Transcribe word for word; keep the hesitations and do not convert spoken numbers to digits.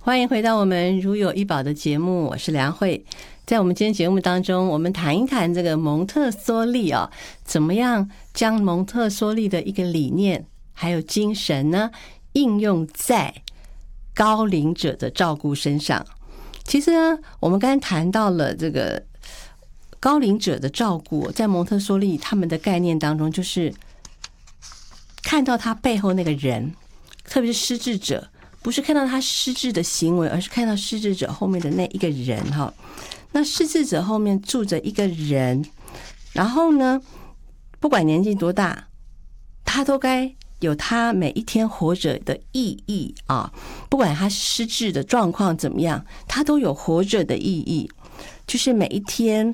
欢迎回到我们如有一宝的节目，我是梁慧。在我们今天节目当中，我们谈一谈这个蒙特梭利啊，怎么样将蒙特梭利的一个理念还有精神呢，应用在高龄者的照顾身上。其实呢，我们刚才谈到了这个高龄者的照顾，在蒙特梭利他们的概念当中，就是看到他背后那个人，特别是失智者，不是看到他失智的行为，而是看到失智者后面的那一个人哈。那失智者后面住着一个人，然后呢，不管年纪多大，他都该有他每一天活着的意义啊！不管他失智的状况怎么样，他都有活着的意义。就是每一天